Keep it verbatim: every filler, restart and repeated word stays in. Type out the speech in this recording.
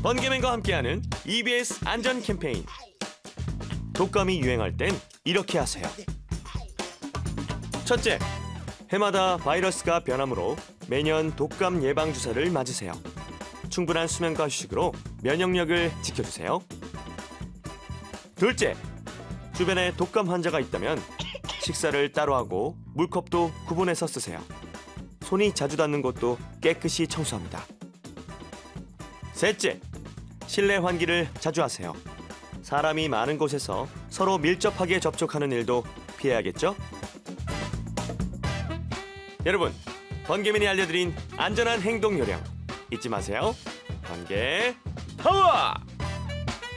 번개맨과 함께하는 이비에스 안전 캠페인. 독감이 유행할 땐 이렇게 하세요. 첫째, 해마다 바이러스가 변하므로 매년 독감 예방 주사를 맞으세요. 충분한 수면과 휴식으로 면역력을 지켜주세요. 둘째, 주변에 독감 환자가 있다면 식사를 따로 하고 물컵도 구분해서 쓰세요. 손이 자주 닿는 곳도 깨끗이 청소합니다. 셋째, 실내 환기를 자주 하세요. 사람이 많은 곳에서 서로 밀접하게 접촉하는 일도 피해야겠죠? 여러분, 번개맨이 알려드린 안전한 행동 요령 잊지 마세요. 번개 파워!